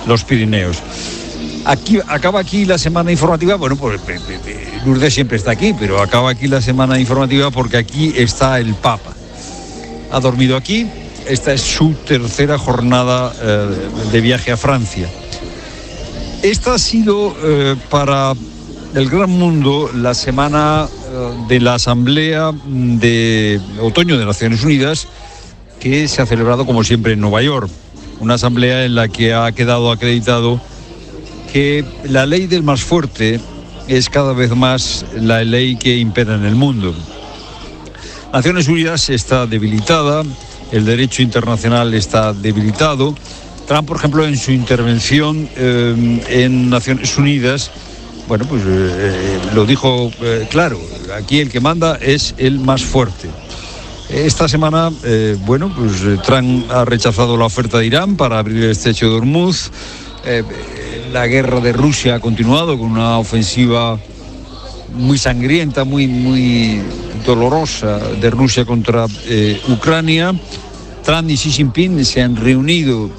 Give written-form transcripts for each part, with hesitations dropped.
los Pirineos. Acaba aquí la semana informativa. Bueno, pues Lourdes siempre está aquí, pero acaba aquí la semana informativa porque aquí está el Papa. Ha dormido aquí. Esta es su tercera jornada de viaje a Francia. Esta ha sido para el gran mundo la semana de la Asamblea de Otoño de Naciones Unidas, que se ha celebrado como siempre en Nueva York. Una asamblea en la que ha quedado acreditado que la ley del más fuerte es cada vez más la ley que impera en el mundo. Naciones Unidas está debilitada, el derecho internacional está debilitado. Trump, por ejemplo, en su intervención en Naciones Unidas, bueno, pues lo dijo claro, aquí el que manda es el más fuerte. Esta semana, Trump ha rechazado la oferta de Irán para abrir el estrecho de Hormuz. La guerra de Rusia ha continuado con una ofensiva muy sangrienta, muy dolorosa de Rusia contra Ucrania. Trump y Xi Jinping se han reunido,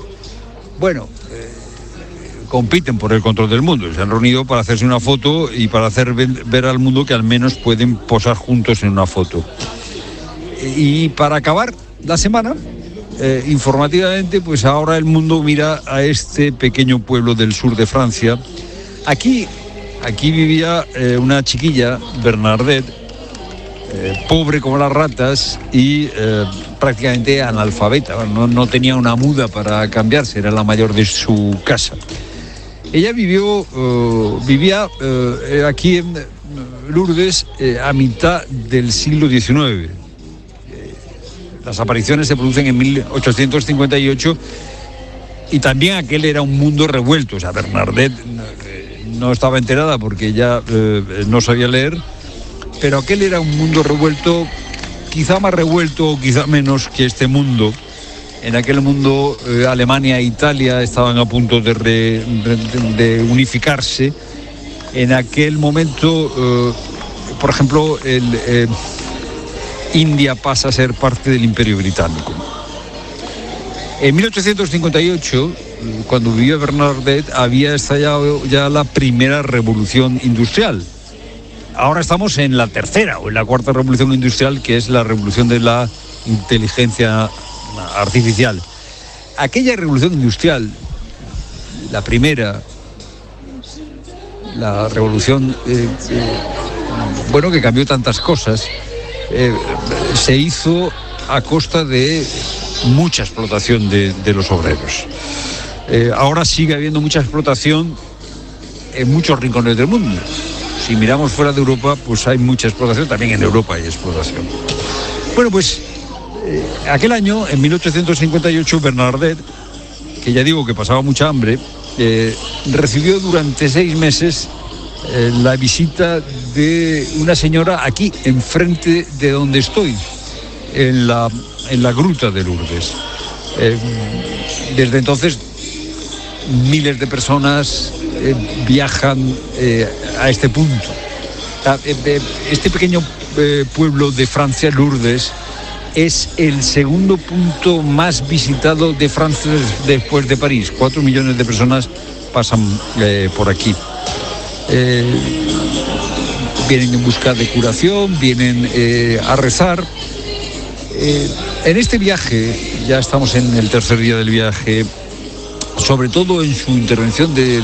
compiten por el control del mundo, se han reunido para hacerse una foto y para hacer ver al mundo que al menos pueden posar juntos en una foto. Y para acabar la semana, informativamente, pues ahora el mundo mira a este pequeño pueblo del sur de Francia. Aquí vivía una chiquilla, Bernadette, pobre como las ratas y prácticamente analfabeta, no tenía una muda para cambiarse, era la mayor de su casa. Ella vivía aquí en Lourdes a mitad del siglo XIX. Las apariciones se producen en 1858 y también aquel era un mundo revuelto. O sea, Bernadette no estaba enterada porque ella no sabía leer, pero aquel era un mundo revuelto, quizá más revuelto o quizá menos que este mundo. En aquel mundo Alemania e Italia estaban a punto de unificarse. En aquel momento, por ejemplo, India pasa a ser parte del Imperio Británico. En 1858, cuando vivió Bernadette, había estallado ya la primera revolución industrial. Ahora estamos en la tercera o en la cuarta revolución industrial, que es la revolución de la inteligencia artificial. Aquella revolución industrial, la primera, la revolución que cambió tantas cosas, se hizo a costa de mucha explotación de los obreros. Ahora sigue habiendo mucha explotación en muchos rincones del mundo. Si miramos fuera de Europa, pues hay mucha explotación, también en Europa hay explotación. Bueno, pues aquel año, en 1858, Bernadette, que ya digo que pasaba mucha hambre, recibió durante 6 meses la visita de una señora aquí, enfrente de donde estoy, en la gruta de Lourdes. Desde entonces, miles de personas viajan a este punto. Este pequeño pueblo de Francia, Lourdes, es el segundo punto más visitado de Francia después de París. 4 millones de personas pasan por aquí. Vienen en busca de curación, vienen a rezar. En este viaje, ya estamos en el tercer día del viaje, sobre todo en su intervención del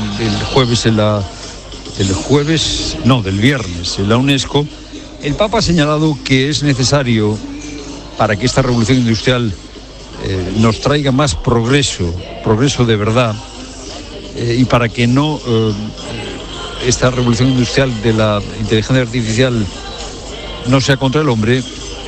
viernes en la UNESCO, el Papa ha señalado que es necesario, para que esta revolución industrial nos traiga más progreso de verdad, y para que no esta revolución industrial de la inteligencia artificial no sea contra el hombre,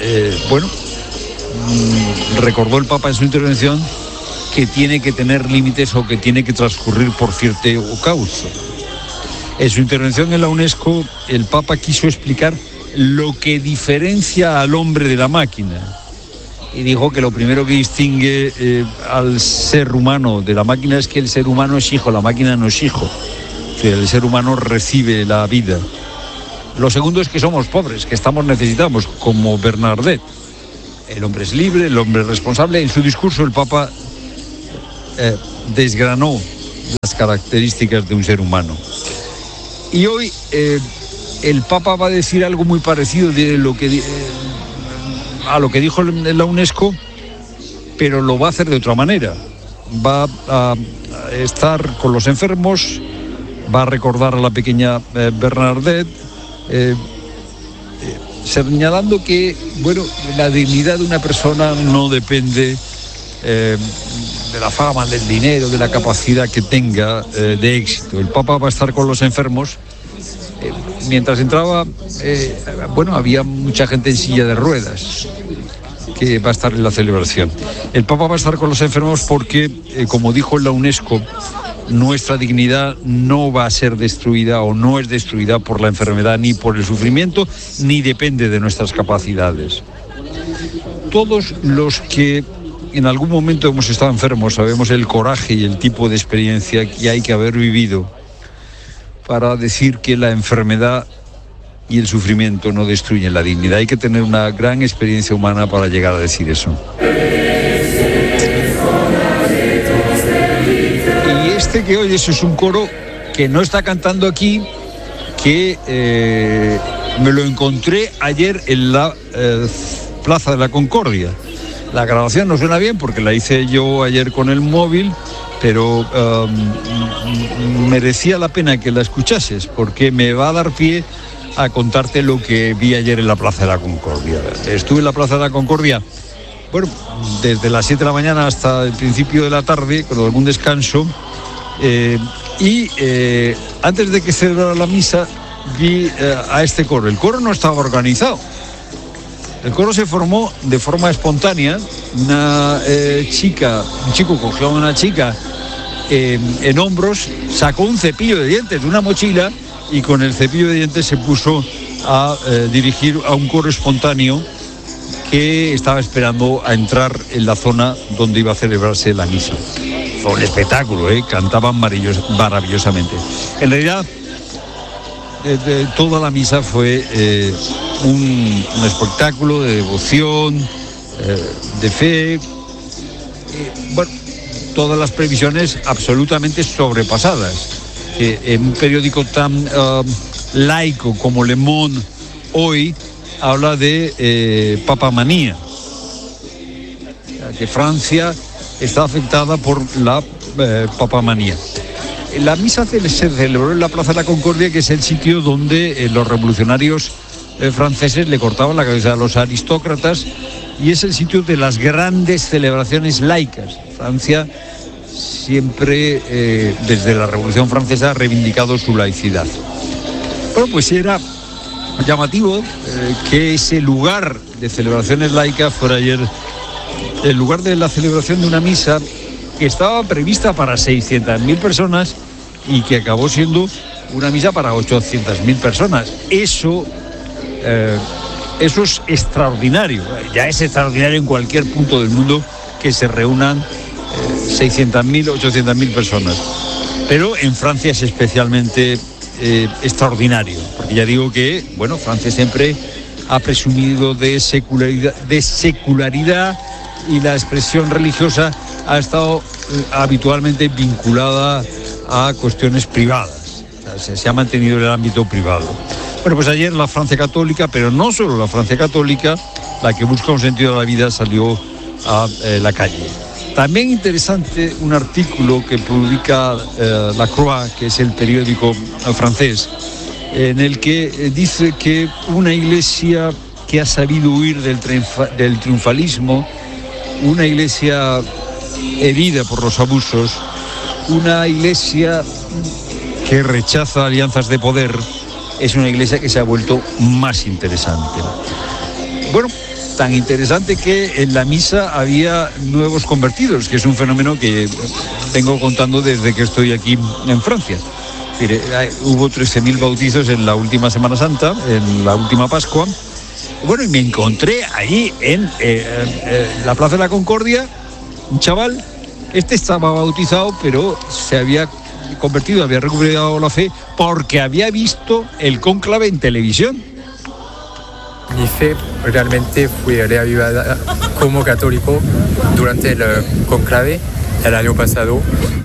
recordó el Papa en su intervención que tiene que tener límites o que tiene que transcurrir por cierto cauce. En su intervención en la UNESCO, el Papa quiso explicar lo que diferencia al hombre de la máquina. Y dijo que lo primero que distingue al ser humano de la máquina es que el ser humano es hijo, la máquina no es hijo. O sea, el ser humano recibe la vida. Lo segundo es que somos pobres, que estamos necesitados, como Bernadette. El hombre es libre, el hombre es responsable. En su discurso el Papa desgranó las características de un ser humano. Y hoy el Papa va a decir algo muy parecido a lo que dijo la UNESCO, pero lo va a hacer de otra manera. Va a estar con los enfermos, va a recordar a la pequeña Bernadette, señalando que, bueno, la dignidad de una persona no depende de la fama, del dinero, de la capacidad que tenga de éxito. El Papa va a estar con los enfermos. Mientras entraba, había mucha gente en silla de ruedas que va a estar en la celebración. El Papa va a estar con los enfermos porque, como dijo la UNESCO, nuestra dignidad no va a ser destruida o no es destruida por la enfermedad ni por el sufrimiento, ni depende de nuestras capacidades. Todos los que en algún momento hemos estado enfermos sabemos el coraje y el tipo de experiencia que hay que haber vivido para decir que la enfermedad y el sufrimiento no destruyen la dignidad. Hay que tener una gran experiencia humana para llegar a decir eso. Y este que oyes es un coro que no está cantando aquí, que me lo encontré ayer en la Plaza de la Concordia. La grabación no suena bien porque la hice yo ayer con el móvil, pero merecía la pena que la escuchases porque me va a dar pie a contarte lo que vi ayer en la Plaza de la Concordia. Estuve en la Plaza de la Concordia, desde las 7 de la mañana hasta el principio de la tarde, con algún descanso, y antes de que celebrara la misa vi a este coro. El coro no estaba organizado. El coro se formó de forma espontánea. Un chico cogió a una chica en hombros, sacó un cepillo de dientes de una mochila y con el cepillo de dientes se puso a dirigir a un coro espontáneo que estaba esperando a entrar en la zona donde iba a celebrarse la misa. Fue un espectáculo, cantaban maravillosamente. En realidad, toda la misa fue un espectáculo de devoción, de fe, todas las previsiones absolutamente sobrepasadas. En un periódico tan laico como Le Monde hoy habla de papamanía, que Francia está afectada por la papamanía. La misa se celebró en la Plaza de la Concordia, que es el sitio donde los revolucionarios franceses le cortaban la cabeza a los aristócratas, y es el sitio de las grandes celebraciones laicas. Francia siempre, desde la Revolución Francesa, ha reivindicado su laicidad. Bueno, pues era llamativo que ese lugar de celebraciones laicas fuera ayer el lugar de la celebración de una misa que estaba prevista para 600.000 personas y que acabó siendo una misa para 800.000 personas. Eso es extraordinario. Ya es extraordinario en cualquier punto del mundo que se reúnan 600.000, 800.000 personas. Pero en Francia es especialmente extraordinario, porque ya digo que, Francia siempre ha presumido de secularidad y la expresión religiosa ha estado habitualmente vinculada a cuestiones privadas. O sea, se ha mantenido en el ámbito privado. Bueno, pues ayer la Francia católica, pero no solo la Francia católica, la que busca un sentido de la vida, salió a la calle. También interesante un artículo que publica La Croix, que es el periódico francés, en el que dice que una iglesia que ha sabido huir del triunfalismo, una iglesia herida por los abusos, una iglesia que rechaza alianzas de poder, es una iglesia que se ha vuelto más interesante. Tan interesante que en la misa había nuevos convertidos, que es un fenómeno que vengo contando desde que estoy aquí en Francia. Mire, hubo 13.000 bautizos en la última Semana Santa, en la última Pascua. Y me encontré allí en la Plaza de la Concordia un chaval. Este estaba bautizado, pero se había convertido, había recuperado la fe porque había visto el cónclave en televisión. Mi fe realmente fue reavivada como católico durante el conclave el año pasado,